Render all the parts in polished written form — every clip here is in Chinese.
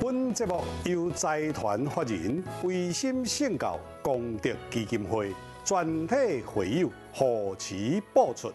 本节目由财团法人维心圣教功德基金会全体会友护持播出。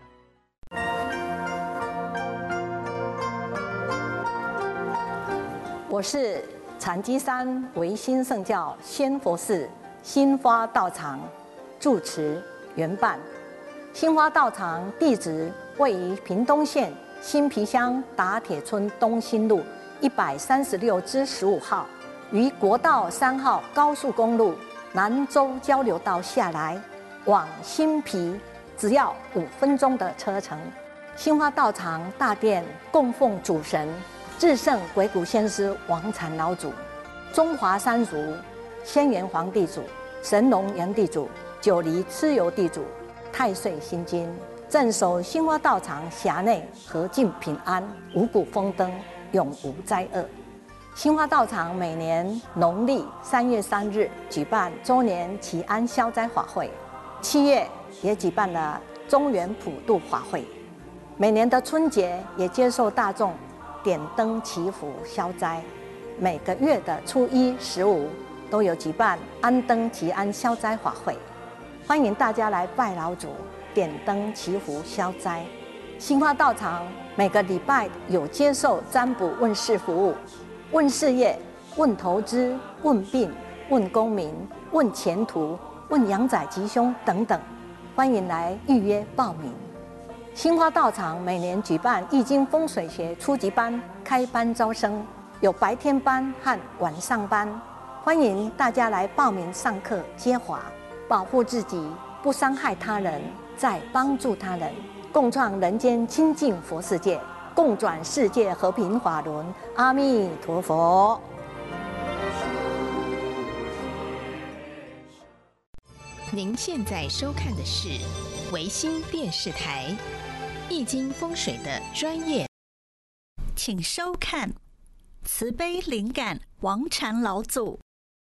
我是禅机山维心圣教仙佛寺新花道场住持圆伴。新花道场地址位于屏东县新皮乡打铁村东兴路136-15号，于国道3号高速公路南州交流道下来，往新皮只要5分钟的车程。新花道场大殿供奉主神至圣鬼谷先师王禅老祖、中华三族仙元皇地主、神农炎地主、九黎蚩尤地主、太岁心经，镇守新花道场辖内和尽平安，五谷丰登，永无灾厄。新花道场每年农历3月3日举办周年祈安消灾法会，7月也举办了中元普渡法会，每年的春节也接受大众点灯祈福消灾，每个月的初1、15都有举办安灯祈安消灾法会，欢迎大家来拜老祖、点灯祈福消灾。新花道场每个礼拜有接受占卜问事服务，问事业、问投资、问病、问功名、问前途、问阳仔吉凶等等，欢迎来预约报名。新花道场每年举办易经风水学初级班开班招生，有白天班和晚上班，欢迎大家来报名上课接华，保护自己，不伤害他人，再帮助他人，共创人间清净佛世界，共转世界和平法轮。阿弥陀佛。 您现在收看的是维新电视台易经风水的专业， 请收看慈悲灵感王禅老祖